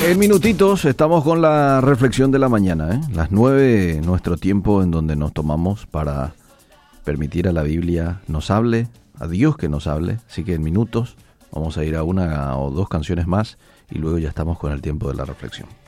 En minutitos estamos con la reflexión de la mañana, ¿eh? Las 9, nuestro tiempo en donde nos tomamos para permitir a la Biblia nos hable, a Dios que nos hable. Así que en minutos vamos a ir a una o dos canciones más y luego ya estamos con el tiempo de la reflexión.